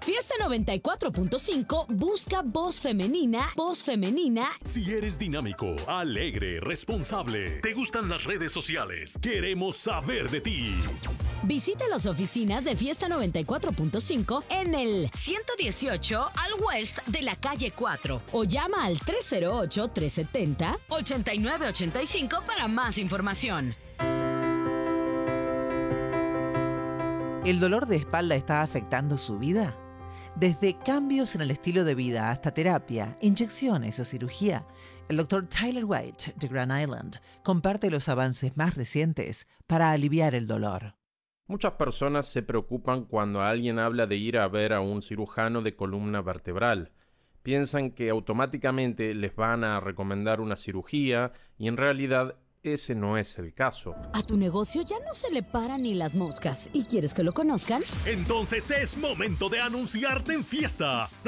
Fiesta 94.5 busca voz femenina. Voz femenina. Si eres dinámico, alegre, responsable, te gustan las redes sociales, queremos saber de ti. Visita las oficinas de Fiesta 94.5 en el 118 al West de la calle 4 o llama al 308-370-8985 para más información. ¿El dolor de espalda está afectando su vida? Desde cambios en el estilo de vida hasta terapia, inyecciones o cirugía, el Dr. Tyler White de Grand Island comparte los avances más recientes para aliviar el dolor. Muchas personas se preocupan cuando alguien habla de ir a ver a un cirujano de columna vertebral. Piensan que automáticamente les van a recomendar una cirugía y en realidad ese no es el caso. A tu negocio ya no se le paran ni las moscas. ¿Y quieres que lo conozcan? Entonces es momento de anunciarte en Fiesta